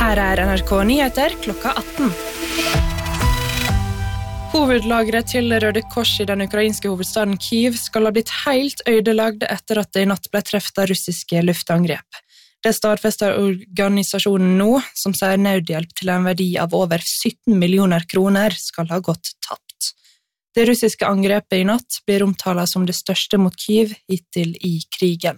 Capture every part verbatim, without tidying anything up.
Her er N R K Nyheter klokka atten. Hovedlagret til Røde Kors i den ukrainske hovedstaden Kyiv skal ha blitt helt ødelagt etter at det i natt ble treffet av russiske luftangrep. Det stadfester organisasjonen nå, som sier nødhjelp til en verdi av over sytten millioner kroner skal ha gått tapt. Det russiske angrepet i natt blir omtalt som det største mot Kyiv hittil i krigen.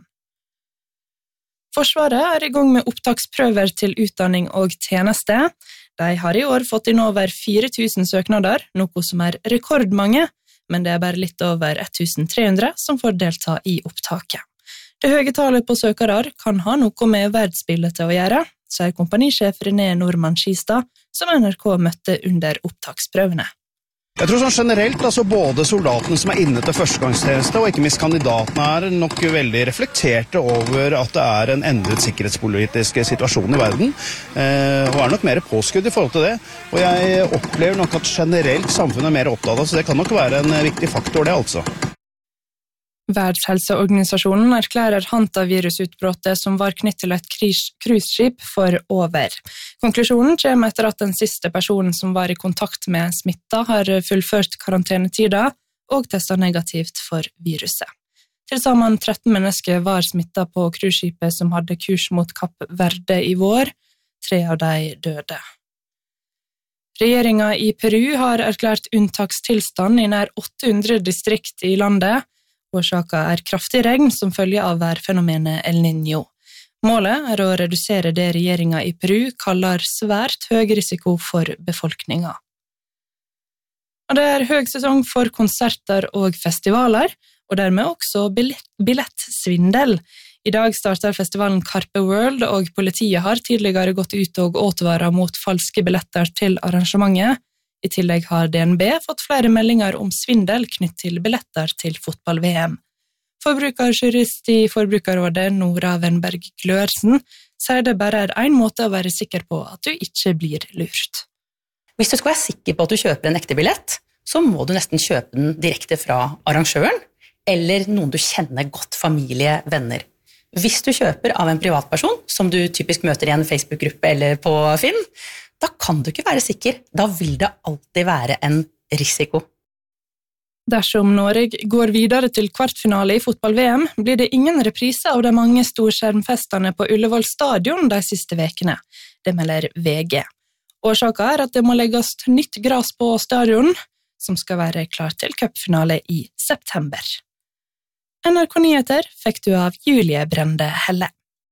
Forsvaret er i gang med opptaksprøver til utdanning og tjeneste. De har i år fått inn over fire tusen søknader, noe som er rekordmange, men det er bare litt over ett tusen tre hundre som får delta i opptaket. Det høye tallet på søkere kan ha noe med verdensbildet å gjøre, sier kompanisjef René Normann Skistad, som N R K møtte under opptaksprøvene. Jeg tror sånn generelt, altså både soldatene som er inne til førstegangstjeneste og ikke minst kandidatene er nok veldig reflekterte over at det er en endret sikkerhetspolitisk situasjon i verden, eh, og er nok mer påskudd i forhold til det. Og jeg opplever nok at generelt samfunnet er mer opptatt av, så det kan nok være en viktig faktor det altså. Verdenshelseorganisasjonen erklærer hantavirusutbrottet som var knyttet til et cruiseskip for over. Konklusjonen kommer etter at den siste personen som var i kontakt med smitta har fullført karantenetida og testet negativt for viruset. Til sammen tretten mennesker var smittet på cruiseskipet som hadde kurs mot Kapp Verde i vår. Tre av de døde. Regjeringen i Peru har erklært unntakstilstand i nær åtte hundre distrikt i landet. Årsaken er kraftig regn som følge av værfenomenet El Niño. Målet er å redusere det regjeringen i Peru kaller svært høy risiko for befolkningen. Og det er høy sesong for konserter og festivaler, og dermed også billettsvindel. I dag starter festivalen Carpe World, og politiet har tidligere gått ut og advaret mot falske billetter til arrangementet. I tillegg har D N B fått flere meldinger om svindel knyttet til billetter til fotball-V M. Forbrukerjurist i Forbrukerrådet, Nora Wenberg Glørsen, sier det bare er en måte å være sikker på at du ikke blir lurt. Hvis du skal være sikker på at du kjøper en ekte billett, så må du nesten kjøpe den direkte fra arrangøren, eller noen du kjenner godt, familie, venner. Hvis du kjøper av en privatperson, som du typisk møter i en Facebook-gruppe eller på Finn, da kan du ikke være sikker. Da vil det alltid være en risiko. Dersom Norge går videre til kvartfinale i fotball-V M, blir det ingen reprise av de mange storskjermfestene på Ullevål stadion de siste vekene. Det melder V G. Årsaken er at det må legges nytt gras på stadion, som skal være klar til cupfinale i september. N R K Nyheter fikk du av Julie Brende Helle.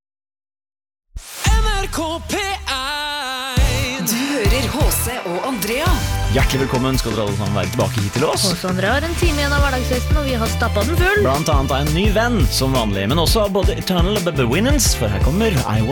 N R K P Du hører H C og Andrea. Hjertelig velkommen skal dere alle sammen være tilbake hit til oss. H C og Andrea har en time igjen av hverdagsfesten, og vi har stappet den full. Blant annet av en ny venn, som vanlig, men også av både Eternal og Baby Winans, for her kommer I Want